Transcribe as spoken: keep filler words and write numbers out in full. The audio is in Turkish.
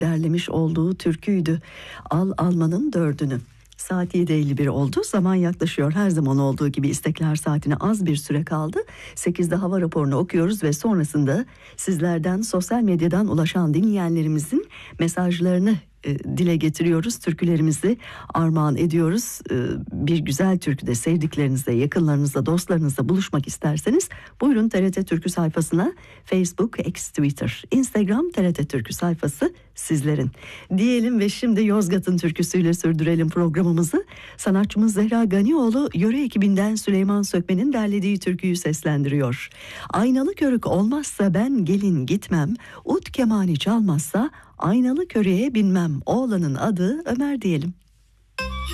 derlemiş olduğu türküydü. Al almanın dördünü. Saat yedi elli bir oldu. Zaman yaklaşıyor. Her zaman olduğu gibi istekler saatine az bir süre kaldı. sekizde hava raporunu okuyoruz ve sonrasında sizlerden, sosyal medyadan ulaşan dinleyenlerimizin mesajlarını e, dile getiriyoruz. Türkülerimizi armağan ediyoruz. E, bir güzel türküde sevdiklerinizle, yakınlarınızla, dostlarınızla buluşmak isterseniz buyurun T R T Türkü sayfasına. Facebook, X, Twitter, Instagram T R T Türkü sayfası sizlerin diyelim ve şimdi Yozgat'ın türküsüyle sürdürelim programımızı. Sanatçımız Zehra Ganioğlu yöre ekibinden Süleyman Sökmen'in derlediği türküyü seslendiriyor. Aynalı körük olmazsa ben gelin gitmem, ut kemani çalmazsa aynalı körüğe binmem. Oğlanın adı Ömer diyelim.